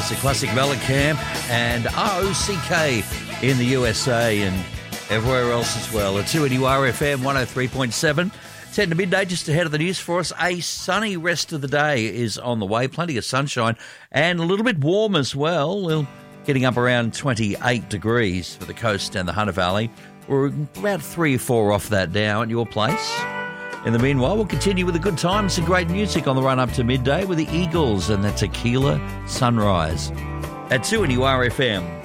Yes, a classic Mellencamp and ROCK in the USA and everywhere else as well. At 2NURFM 103.7. 10 to midday, just ahead of the news for us. A sunny rest of the day is on the way. Plenty of sunshine and a little bit warm as well. We're getting up around 28 degrees for the coast and the Hunter Valley. We're about 3 or 4 off that now at your place. In the meanwhile, we'll continue with the good times and great music on the run up to midday with the Eagles and the Tequila Sunrise at 2NURFM